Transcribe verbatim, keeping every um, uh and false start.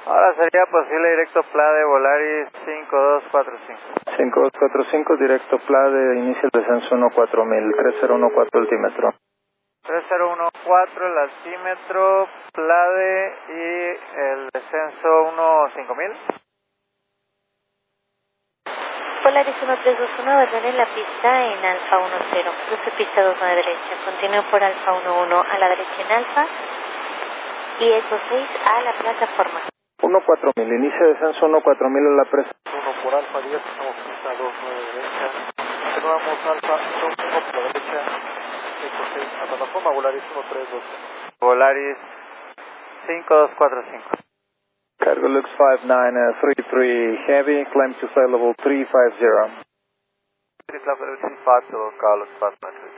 Ahora sería posible directo P L A D E Volaris cinco dos cuatro cinco. cinco dos cuatro cinco, directo P L A D E, inicia el descenso uno cuatro mil, tres cero uno cuatro altímetro. tres cero uno cuatro el altímetro, P L A D E y el descenso uno cinco mil. Volaris uno tres dos uno, abandone la pista en Alfa uno cero, cruce pista dos nueve derecha, continúe por Alfa uno uno a la derecha en Alfa y Eco seis a la plataforma. uno cuatro mil, inicia descenso uno cuatro mil a la presa. uno por Alfa diez, estamos pista dos nueve derecha, continuamos Alfa uno uno por la derecha, Eco seis a plataforma, Volaris uno tres dos uno. Volaris cinco dos cuatro cinco. Cargo Lux five nine three three heavy, climb to flight level three five zero. Three five zero, Carlos, five nine three.